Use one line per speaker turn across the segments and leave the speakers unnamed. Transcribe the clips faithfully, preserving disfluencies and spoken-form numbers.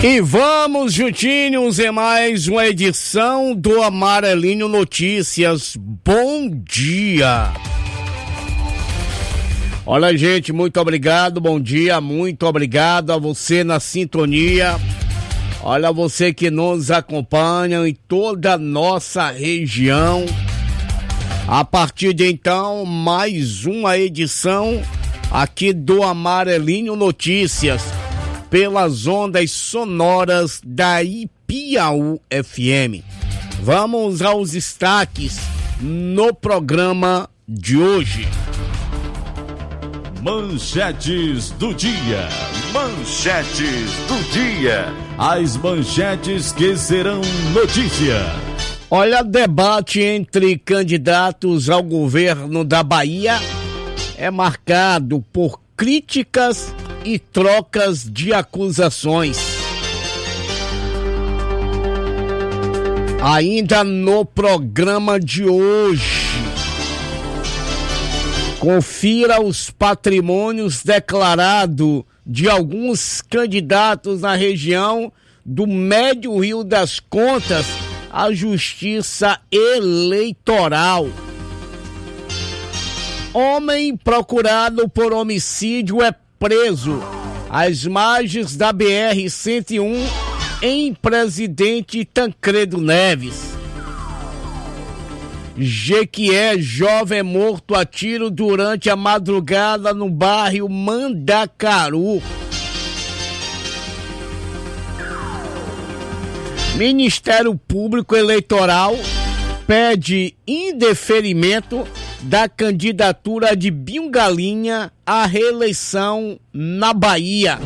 E vamos juntinhos em mais uma edição do Amarelinho Notícias. Bom dia! Olha, gente, muito obrigado, bom dia, muito obrigado a você na sintonia. Olha, você que nos acompanha em toda a nossa região. A partir de então, mais uma edição aqui do Amarelinho Notícias, pelas ondas sonoras da Ipiaú F M. Vamos aos destaques no programa de hoje.
Manchetes do dia. Manchetes do dia. As manchetes que serão notícia.
Olha, debate entre candidatos ao governo da Bahia é marcado por críticas e trocas de acusações. Ainda no programa de hoje, confira os patrimônios declarados de alguns candidatos na região do Médio Rio das Contas à Justiça Eleitoral. Homem procurado por homicídio é preso às margens da B R cento e um em Presidente Tancredo Neves. Jequié, jovem morto a tiro durante a madrugada no bairro Mandacaru. Ministério Público Eleitoral pede indeferimento da candidatura de Binho Galinha à reeleição na Bahia.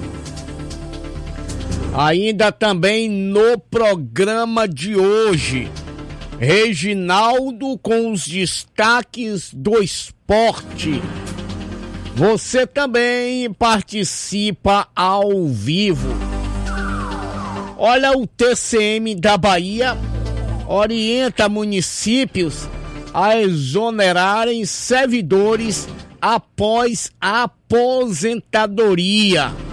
Ainda também no programa de hoje, Reginaldo com os destaques do esporte. Você também participa ao vivo. Olha, o T C M da Bahia orienta municípios a exonerarem servidores após a aposentadoria.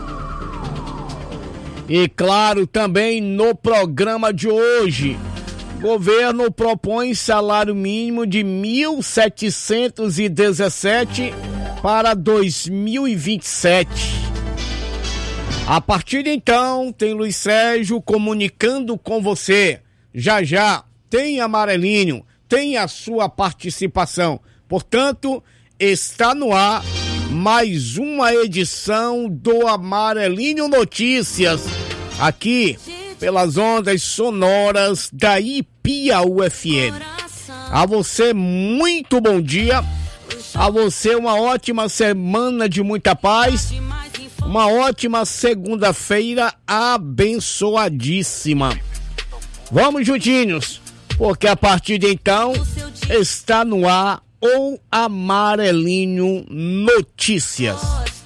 E claro, também no programa de hoje, governo propõe salário mínimo de mil setecentos e dezessete para dois mil e vinte e sete. A partir de então, tem Luiz Sérgio comunicando com você. Já já tem Amarelinho, tem a sua participação. Portanto, está no ar mais uma edição do Amarelinho Notícias, aqui pelas ondas sonoras da Ipiaú F M. A você, muito bom dia. A você, uma ótima semana de muita paz. Uma ótima segunda-feira abençoadíssima. Vamos juntinhos, porque a partir de então está no ar o Amarelinho Notícias.